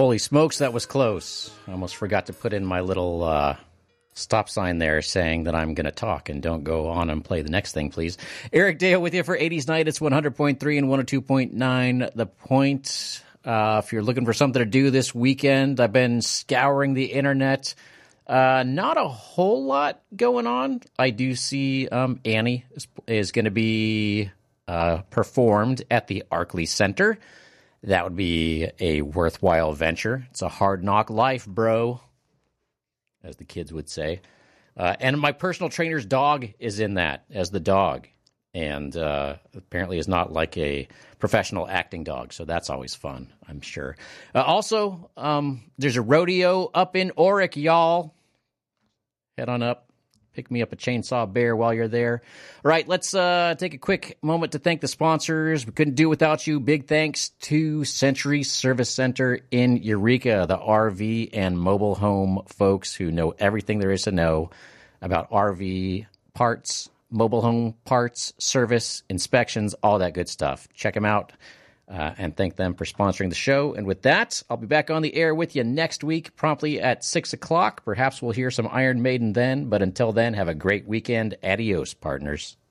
Holy smokes, that was close. I almost forgot to put in my little stop sign there saying that I'm going to talk and don't go on and play the next thing, please. Eric Dale with you for 80s Night. It's 100.3 and 102.9. The Point. If you're looking for something to do this weekend, I've been scouring the internet. Not a whole lot going on. I do see Annie is going to be performed at the Arkley Center. That would be a worthwhile venture. It's a hard knock life, bro, as the kids would say. And my personal trainer's dog is in that as the dog. And apparently is not like a professional acting dog, so that's always fun, I'm sure. Also, there's a rodeo up in Orick, y'all. Head on up. Pick me up a chainsaw bear while you're there. All right, let's take a quick moment to thank the sponsors. We couldn't do it without you. Big thanks to Century Service Center in Eureka, the RV and mobile home folks who know everything there is to know about RV parts, mobile home parts, service, inspections, all that good stuff. Check them out and thank them for sponsoring the show. And with that, I'll be back on the air with you next week, promptly at 6 o'clock. Perhaps we'll hear some Iron Maiden then, but until then, have a great weekend. Adios, partners.